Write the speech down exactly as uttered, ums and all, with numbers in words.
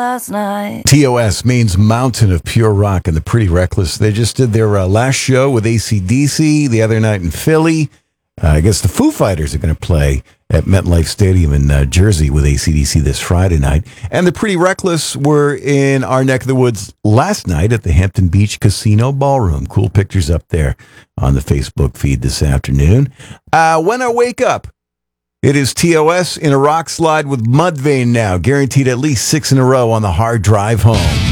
last night. T O S means Mountain of Pure Rock, and the Pretty Reckless. They just did their uh, last show with A C D C the other night in Philly. Uh, I guess the Foo Fighters are going to play at MetLife Stadium in uh, Jersey with A C D C this Friday night. And the Pretty Reckless were in our neck of the woods last night at the Hampton Beach Casino Ballroom. Cool pictures up there on the Facebook feed this afternoon. Uh, when I wake up, it is T O S in a rock slide with Mudvayne now, guaranteed at least six in a row on the hard drive home.